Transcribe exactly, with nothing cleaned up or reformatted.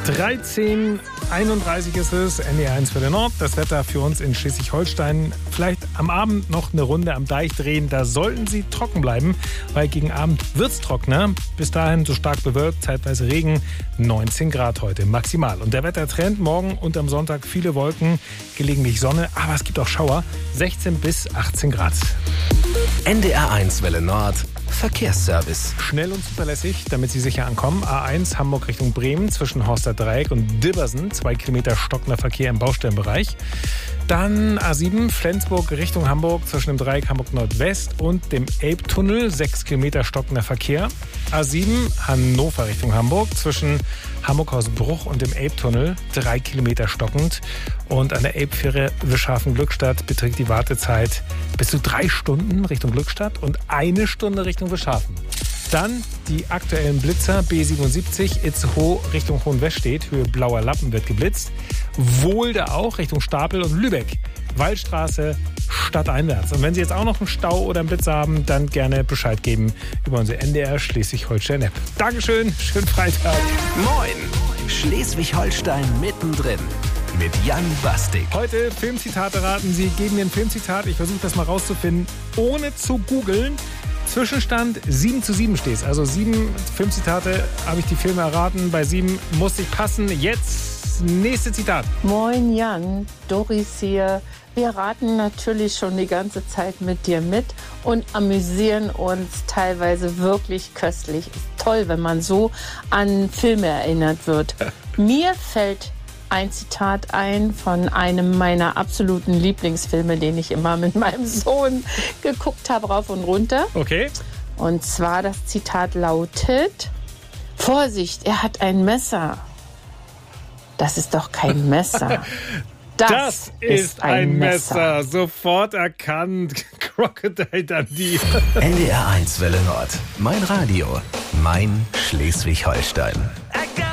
dreizehn Uhr einunddreißig ist es, N D R eins für den Nord. Das Wetter für uns in Schleswig-Holstein. Vielleicht am Abend noch eine Runde am Deich drehen. Da sollten Sie trocken bleiben, weil gegen Abend wird es trockener. Bis dahin so stark bewölkt, zeitweise Regen. neunzehn Grad heute maximal. Und der Wettertrend morgen und am Sonntag viele Wolken, gelegentlich Sonne. Aber es gibt auch Schauer. sechzehn bis achtzehn Grad. N D R eins Welle Nord. Verkehrsservice. Schnell und zuverlässig, damit Sie sicher ankommen. A eins Hamburg Richtung Bremen zwischen Horster Dreieck und Dibbersen. Zwei Kilometer stockender Verkehr im Baustellenbereich. Dann A sieben Flensburg Richtung Hamburg zwischen dem Dreieck Hamburg Nordwest und dem Elbtunnel. Sechs Kilometer stockender Verkehr. A sieben Hannover Richtung Hamburg zwischen Hamburg-Hausbruch und dem Elbtunnel. Drei Kilometer stockend. Und an der Elbfähre Wischhafen-Glückstadt beträgt die Wartezeit bis zu drei Stunden Richtung Glückstadt und eine Stunde Richtung Wischhafen. Dann die aktuellen Blitzer B siebenundsiebzig Itzehoe Richtung Hohenwestedt, Höhe Blauer Lappen wird geblitzt. Wohlde auch Richtung Stapel und Lübeck. Waldstraße stadteinwärts. Und wenn Sie jetzt auch noch einen Stau oder einen Blitzer haben, dann gerne Bescheid geben über unsere N D R Schleswig-Holstein-App. Dankeschön, schönen Freitag. Moin, Schleswig-Holstein mittendrin. Mit Jan Bastik. Heute Filmzitate raten. Sie geben mir ein Filmzitat. Ich versuche das mal rauszufinden, ohne zu googeln. Zwischenstand sieben zu sieben steht. Also sieben Filmzitate habe ich die Filme erraten. Bei sieben musste ich passen. Jetzt nächste Zitat. Moin Jan, Doris hier. Wir raten natürlich schon die ganze Zeit mit dir mit und amüsieren uns teilweise wirklich köstlich. Ist toll, wenn man so an Filme erinnert wird. Mir fällt ein Zitat ein von einem meiner absoluten Lieblingsfilme, den ich immer mit meinem Sohn geguckt habe, rauf und runter. Okay. Und zwar das Zitat lautet: Vorsicht, er hat ein Messer. Das ist doch kein Messer. Das, das ist ein, ein Messer. Messer. Sofort erkannt. Crocodile Dundee. N D R eins Welle Nord. Mein Radio. Mein Schleswig-Holstein.